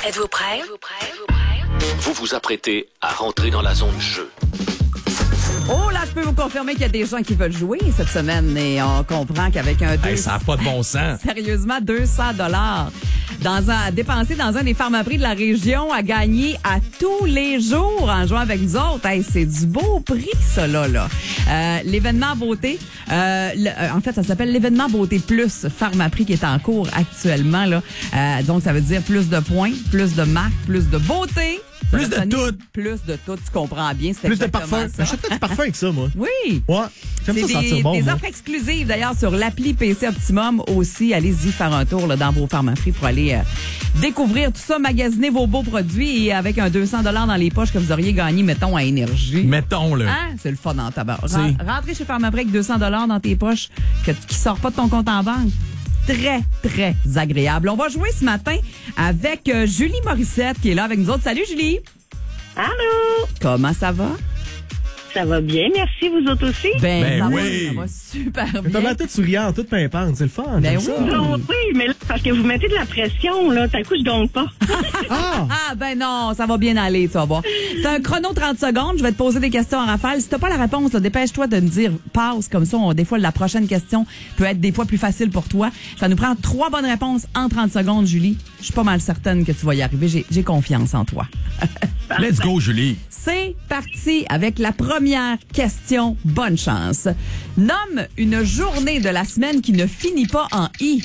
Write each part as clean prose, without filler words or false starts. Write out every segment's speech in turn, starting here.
Êtes-vous prêts? Vous vous apprêtez à rentrer dans la zone jeu. Oh là, je peux vous confirmer qu'il y a des gens qui veulent jouer cette semaine et on comprend qu'avec un Ça n'a pas de bon sens. sérieusement, 200 $ dépensé dans un des pharmaprix de la région, à gagner à tous les jours en jouant avec nous autres. Hey, c'est du beau prix, ça, là. L'événement beauté, en fait, ça s'appelle l'événement beauté plus pharmaprix qui est en cours actuellement, là. Donc, ça veut dire plus de points, plus de marques, plus de beauté. Plus de tout. Plus de tout, tu comprends bien. C'est Plus de exactement parfum. ça. J'achète du parfum avec ça, moi. Oui. Ouais. J'aime C'est ça sentir bon. des moi. offres exclusives, d'ailleurs, sur l'appli PC Optimum aussi. Allez-y faire un tour là, dans vos pharmaprix pour aller découvrir tout ça, magasiner vos beaux produits et avec un 200 $ dans les poches que vous auriez gagné, mettons, à Énergie. Mettons, là. Hein? C'est le fun dans ta barre. C'est- Rentrer chez Pharmaprix avec 200 $ dans tes poches qui sort pas de ton compte en banque. Très, très agréable. On va jouer ce matin avec Julie Morissette qui est là avec nous autres. Salut, Julie. Allô? Comment ça va? Ça va bien, merci, vous autres aussi? Ben ça oui. va super Mais bien. t'as l'air toute souriante, toute pimpante. C'est le fun. Ben j'aime oui. ça. Non, oui, mais là, parce que vous mettez de la pression, là, d'un coup, je gagne pas. Ah! Ah, ben non, ça va bien aller, tu vas voir. C'est un chrono 30 secondes. Je vais te poser des questions en rafale. Si t'as pas la réponse, là, dépêche-toi de me dire passe. Comme ça, des fois, la prochaine question peut être des fois plus facile pour toi. Ça nous prend 3 bonnes réponses en 30 secondes, Julie. Je suis pas mal certaine que tu vas y arriver. J'ai confiance en toi. Let's go, Julie. C'est parti avec la première question. Bonne chance. Nomme une journée de la semaine qui ne finit pas en I.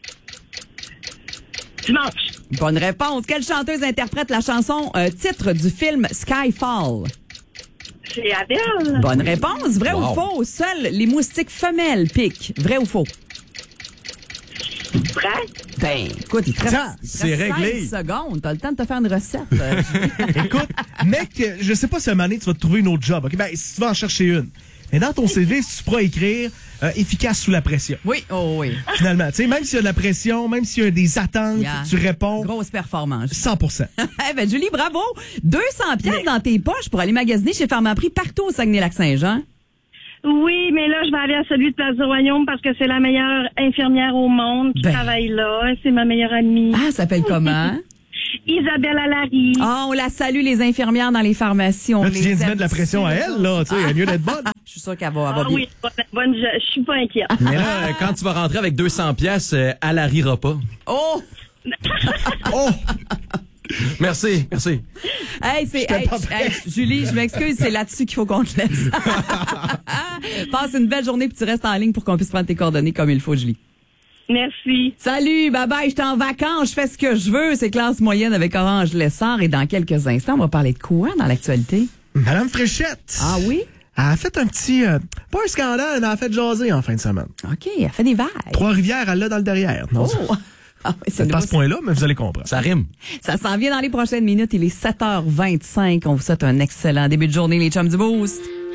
Dimanche. Bonne réponse. Quelle chanteuse interprète la chanson titre du film Skyfall? C'est Adèle. Bonne réponse. Vrai Wow. ou faux? Seuls les moustiques femelles piquent. Vrai ou faux? Vrai? Ben, écoute, il te reste, Ça, il te c'est reste réglé. 16 secondes. T'as le temps de te faire une recette. Écoute, mec, je sais pas si à un moment donné, tu vas te trouver une autre job. OK? Ben, si tu vas en chercher une. Mais dans ton CV, si tu pourras écrire efficace sous la pression. Oui, oh oui. Finalement, tu sais, même s'il y a de la pression, même s'il y a des attentes, Yeah. tu réponds Grosse performance. 100%. Eh ben, Julie, bravo. 200 pièces dans tes poches pour aller magasiner chez Pharmaprix partout au Saguenay-Lac-Saint-Jean. Oui, mais là, je vais aller à celui de Place du Royaume parce que c'est la meilleure infirmière au monde qui Ben. travaille là. C'est ma meilleure amie. Ah, ça s'appelle comment? Isabelle Allary. Ah, on la salue, les infirmières dans les pharmacies. On Là, tu les viens de aime mettre de la pression à elle, là. Tu sais, elle est mieux d'être bonne. Je suis sûre qu'elle va, elle va Ah bien. oui, bonne, je suis pas inquiète. Mais là, quand tu vas rentrer avec 200 pièces, elle la rira pas. Oh! Oh! Merci. Hey, Julie, je m'excuse, c'est là-dessus qu'il faut qu'on te laisse. Passe une belle journée puis tu restes en ligne pour qu'on puisse prendre tes coordonnées comme il faut, Julie. Merci. Salut, bye bye, je suis en vacances, je fais ce que je veux. C'est classe moyenne avec Orange Lessard et dans quelques instants, on va parler de quoi dans l'actualité? Madame Fréchette. Ah oui? Elle a fait un petit, pas un scandale, elle a fait jaser en fin de semaine. OK, elle fait des vagues. Trois-Rivières, elle l'a dans le derrière. Non, Oh! Ah oui, c'est c'est pas à ce nouveau. point-là, mais vous allez comprendre. Ça rime. Ça s'en vient dans les prochaines minutes. Il est 7h25. On vous souhaite un excellent début de journée, les chums du Boost.